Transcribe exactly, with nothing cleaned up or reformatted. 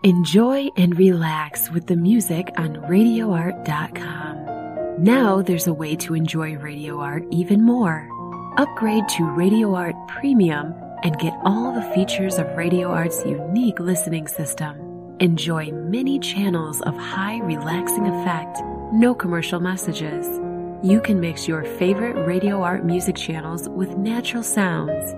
Enjoy and relax with the music on radio art dot com. Now there's a way to enjoy Radio Art even more. Upgrade to Radio Art Premium and get all the features of Radio Art's unique listening system. Enjoy many channels of high relaxing effect, no commercial messages. You can mix your favorite Radio Art music channels with natural sounds